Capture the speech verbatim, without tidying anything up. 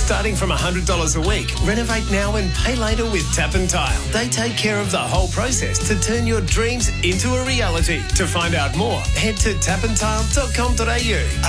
Starting from one hundred dollars a week, renovate now and pay later with Tap and Tile. They take care of the whole process to turn your dreams into a reality. To find out more, head to tap and tile dot com dot a u.